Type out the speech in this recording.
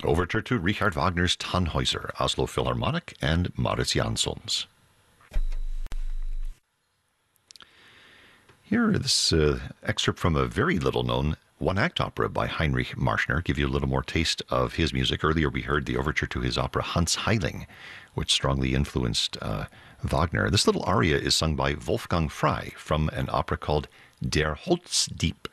Overture to Richard Wagner's Tannhäuser, Oslo Philharmonic, and Maurits Janssons. Here, this excerpt from a very little-known one-act opera by Heinrich Marschner. Give you a little more taste of his music. Earlier, we heard the overture to his opera Hans Heiling, which strongly influenced Wagner. This little aria is sung by Wolfgang Frey from an opera called Der Holzdieb.